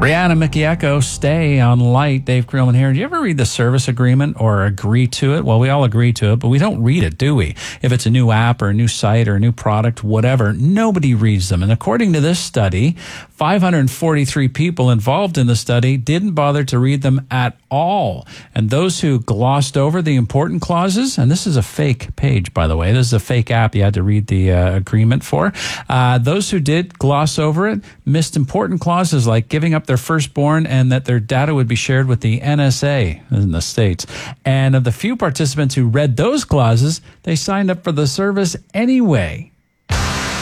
Brianna Mikieko, stay on light. Dave Creelman here. Do you ever read the service agreement or agree to it? Well, we all agree to it, but we don't read it, do we? If it's a new app or a new site or a new product, whatever, nobody reads them. And according to this study, 543 people involved in the study didn't bother to read them at all. And those who glossed over the important clauses, and this is a fake page, by the way. This is a fake app you had to read the agreement for. Those who did gloss over it missed important clauses like giving up their firstborn and that their data would be shared with the NSA in the States. And of the few participants who read those clauses, they signed up for the service anyway.